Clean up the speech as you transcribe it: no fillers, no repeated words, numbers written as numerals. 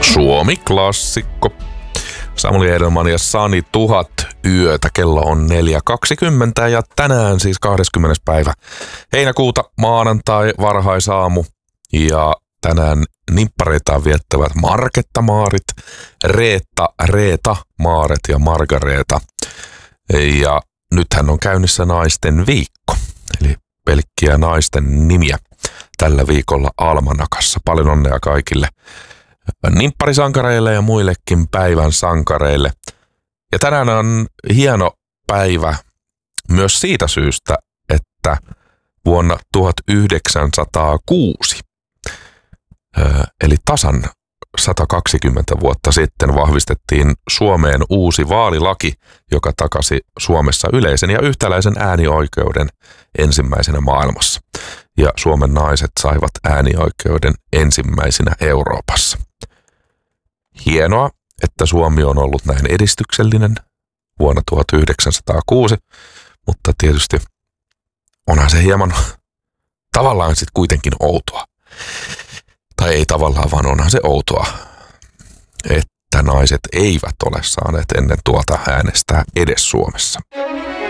Suomi-klassikko. Samuli Edelman ja Sani 1000 yötä. Kello on 4.20 ja tänään siis 20. päivä heinäkuuta, maanantai, varhaisaamu. Ja tänään nimppareitaan viettävät Marketta-Maarit, Reetta, Maaret ja Margareeta. Ja nythän on käynnissä naisten viikko, eli pelkkiä naisten nimiä tällä viikolla Almanakassa. Paljon onnea kaikille nimpparisankareille ja muillekin päivän sankareille. Ja tänään on hieno päivä myös siitä syystä, että vuonna 1906, eli tasan 120 vuotta sitten vahvistettiin Suomeen uusi vaalilaki, joka takasi Suomessa yleisen ja yhtäläisen äänioikeuden ensimmäisenä maailmassa. Ja Suomen naiset saivat äänioikeuden ensimmäisenä Euroopassa. Hienoa, että Suomi on ollut näin edistyksellinen vuonna 1906, mutta tietysti onhan se hieman tavallaan sitten kuitenkin outoa. Tai ei tavallaan, vaan onhan se outoa, että naiset eivät ole saaneet ennen tuota äänestää edes Suomessa.